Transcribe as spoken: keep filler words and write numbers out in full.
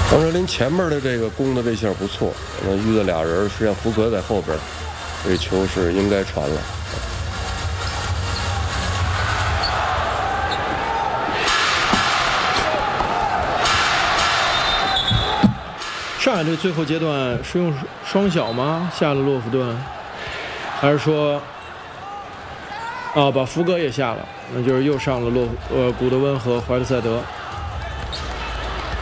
王哲林前面的这个攻的这下不错，那遇到俩人，实际上福格在后边，这球是应该传了。 上海队最后阶段是用双小吗？下了洛夫顿，还是说啊把福格也下了？那就是又上了洛呃古德温和怀特塞德。